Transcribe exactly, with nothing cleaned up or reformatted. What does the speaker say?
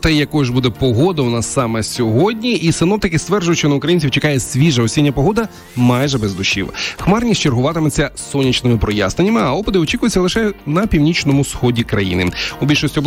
те, якою ж буде погода у нас саме сьогодні. І синоптики стверджують, що на українців чекає свіжа осіння погода майже без дощів. Хмарність чергуватиметься сонячними проясненнями, а опади очікуються лише на північному сході країни. У більшості